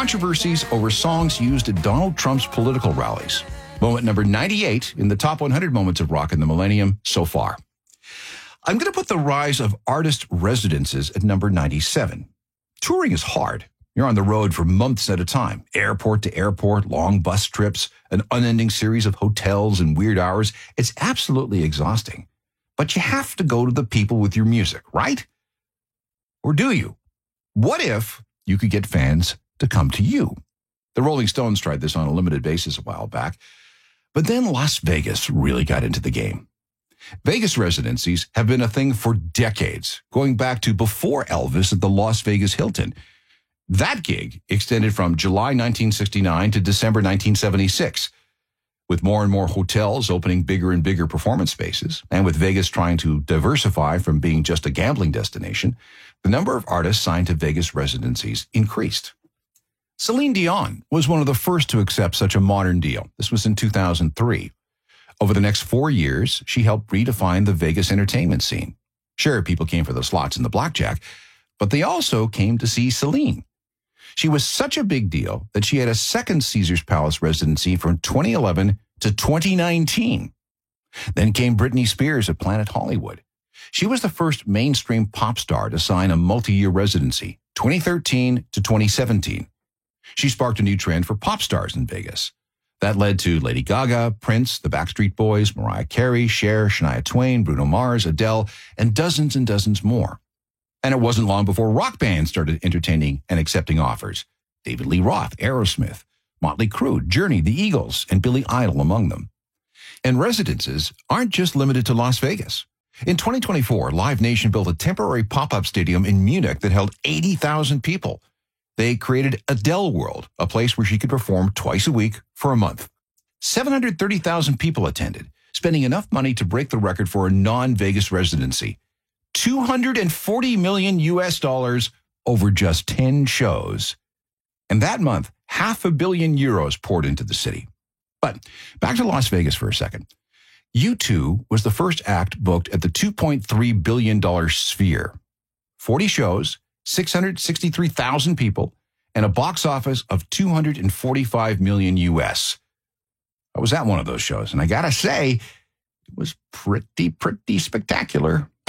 controversies over songs used at Donald Trump's political rallies. Moment number 98 in the top 100 moments of rock in the millennium so far. I'm going to put the rise of artist residences at number 97. Touring is hard. You're on the road for months at a time, airport to airport, long bus trips, an unending series of hotels and weird hours. It's absolutely exhausting. But you have to go to the people with your music, right? Or do you? What if you could get fans to come to you? The Rolling Stones tried this on a limited basis a while back. But then Las Vegas really got into the game. Vegas residencies have been a thing for decades, going back to before Elvis at the Las Vegas Hilton. That gig extended from July 1969 to December 1976. With more and more hotels opening bigger and bigger performance spaces, and with Vegas trying to diversify from being just a gambling destination, the number of artists signed to Vegas residencies increased. Celine Dion was one of the first to accept such a modern deal. This was in 2003. Over the next 4 years, she helped redefine the Vegas entertainment scene. Sure, people came for the slots and the blackjack, but they also came to see Celine. She was such a big deal that she had a second Caesars Palace residency from 2011 to 2019. Then came Britney Spears at Planet Hollywood. She was the first mainstream pop star to sign a multi-year residency, 2013 to 2017. She sparked a new trend for pop stars in Vegas. That led to Lady Gaga, Prince, the Backstreet Boys, Mariah Carey, Cher, Shania Twain, Bruno Mars, Adele, and dozens more. And it wasn't long before rock bands started entertaining and accepting offers. David Lee Roth, Aerosmith, Motley Crue, Journey, the Eagles, and Billy Idol among them. And residences aren't just limited to Las Vegas. In 2024, Live Nation built a temporary pop-up stadium in Munich that held 80,000 people. They created Adele World, a place where she could perform twice a week for a month. 730,000 people attended, spending enough money to break the record for a non-Vegas residency. $240 million over just 10 shows. And that month, €500 million poured into the city. But back to Las Vegas for a second. U2 was the first act booked at the $2.3 billion Sphere. 40 shows, 663,000 people, and a box office of $245 million US. I was at one of those shows, and I gotta say, it was pretty spectacular.